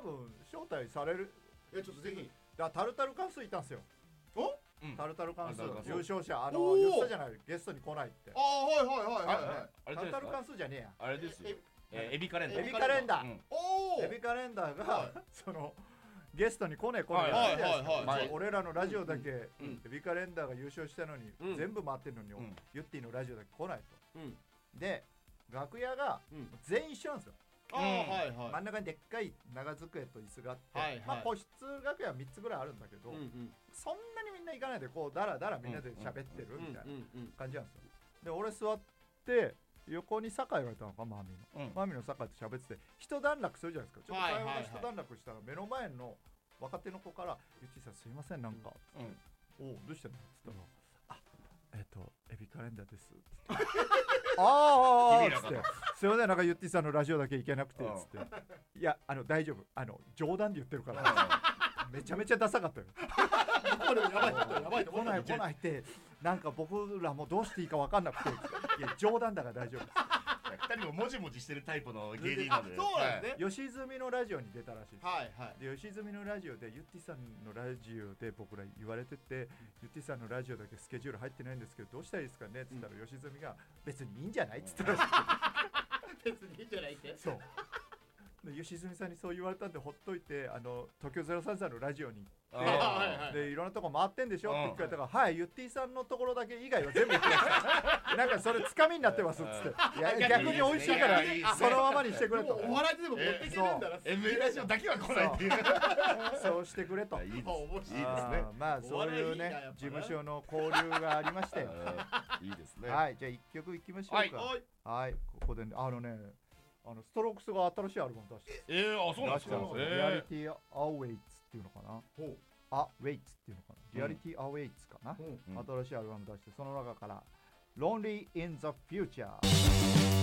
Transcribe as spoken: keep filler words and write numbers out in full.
分招待される。 えちょっとぜひ。 だタルタル関数いたんすよ。 おタルタル関数タルタル関数優勝者あの言ったじゃないゲストに来ないって。 ああはいはいはいはいはい。 あれタルタル関数じゃねえや。 あれですよ。えエビカレンダー。 エビカレンダー。 おお。 エビカレンダーはがそのゲストに来ねえ来ねえはいってやつはいはい。 俺らのラジオだけエうんビカレンダーが優勝したのにうん全部回ってんのにうんユッティのラジオだけ来ないと。 うんで楽屋がうん。 全員一緒なんですよ。 ああはいはい。 真ん中にでっかい長机と椅子があって、 はいはいまあ個室楽屋みっつぐらいあるんだけど、 うんうんそんなにみんな行かないでこうだらだらみんなで喋ってるみたいなうん感じなんですよ。で俺座って横に酒井がいたのかマミの、 うんマミの酒井と喋ってて一段落するじゃないですか。ちょっと会話がはいはいはい一段落したら目の前の若手の子から「ゆっちーさんすいませんなんか」 うんおうどうしたの?」っつったら「あえっ、とエビカレンダーです」あーあーあーつって「すいませんなんかゆってぃさんのラジオだけ行けなくて」つって「いやあの大丈夫あの冗談で言ってるから」めちゃめちゃダサかったよ。 これやばいやばいと思来ない来ないってなんか僕らもどうしていいか分かんなくていや冗談だから大丈夫です。 ふたりももじもじしてるタイプの芸人なので。 そうなんですね。 吉住のラジオに出たらしいです。 はいはい。 で吉住のラジオでゆってぃさんのラジオで僕ら言われてて、ゆってぃさんのラジオだけスケジュール入ってないんですけどどうしたらいいですかねっつったら、吉住が別にいいんじゃないっつったらし別にいいんじゃないってい。そうで吉住さんにそう言われたんでほっといてあの東京ゼロさんさんのラジオに行ってあはいはいでいろんなとこ回ってんでしょってうん聞かれたから、はいゆってぃさんのところだけ以外は全部行ってましたなんかそれつかみになってますっつっていや逆に美味しいからいいですねそのままにしてくれともうお笑いででも持ってけるんだな。 エムエーラジオだけは来ないっていう。 そうしてくれと。 いいです。 あ面白いいいですねあーまあそういうねお笑いいいなやっぱな事務所の交流がありましていいですね。 はいじゃあいっきょくいきましょうかはい。 はいここでねあのねあのストロークスが新しいアルバム出してえー、あ、そうなんですか。 出したんですよリアリティアウェイツっていうのかなほう。 アウェイツっていうのかなリアリティアウェイツかな、 ほう。 うん新しいアルバム出してその中から Lonely in the Future